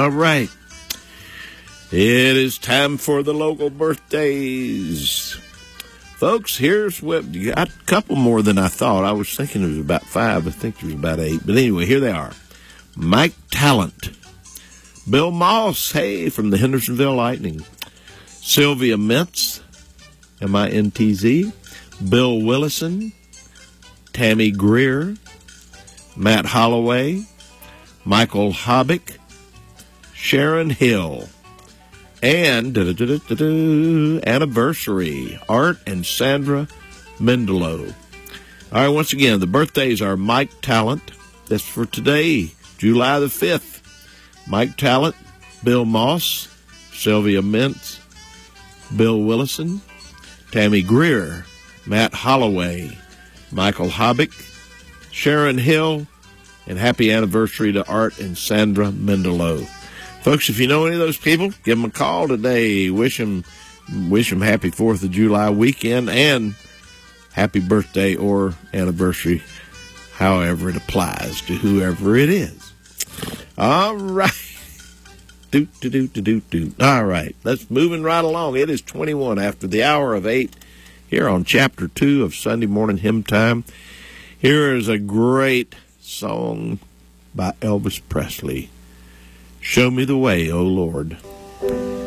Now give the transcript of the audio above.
All right. It is time for the local birthdays. Folks, here's what you got. A couple more than I thought. I was thinking it was about 5. I think there was about 8. But anyway, here they are. Mike Talent. Bill Moss, hey, from the Hendersonville Lightning. Sylvia Mintz, M-I-N-T-Z. Bill Willison. Tammy Greer. Matt Holloway. Michael Hobbick. Sharon Hill. And anniversary, Art and Sandra Mendelow. All right, once again, the birthdays are Mike Talent. That's for today, July the 5th. Mike Talent, Bill Moss, Sylvia Mintz, Bill Willison, Tammy Greer, Matt Holloway, Michael Hobbick, Sharon Hill, and happy anniversary to Art and Sandra Mendelow. Folks, if you know any of those people, give them a call today. Wish them happy 4th of July weekend and happy birthday or anniversary, however it applies to whoever it is. All right. All right. Let's moving right along. It is 21 after the hour of 8 here on Chapter 2 of Sunday Morning Hymn Time. Here is a great song by Elvis Presley. Show me the way, O Lord.